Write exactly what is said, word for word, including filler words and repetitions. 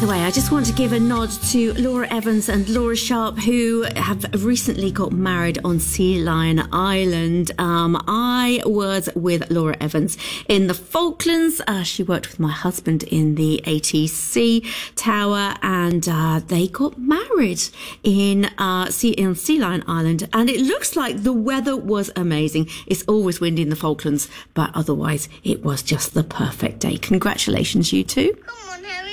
the way, I just want to give a nod to Laura Evans and Laura Sharp, who have recently got married on Sea Lion Island. Um, I was with Laura Evans in the Falklands. Uh, she worked with my husband in the A T C Tower, and uh, they got married in uh, sea, on Sea Lion Island. And it looks like the weather was amazing. It's always windy in the Falklands, but otherwise it was just the perfect day. Congratulations, you two. Come on, Harry.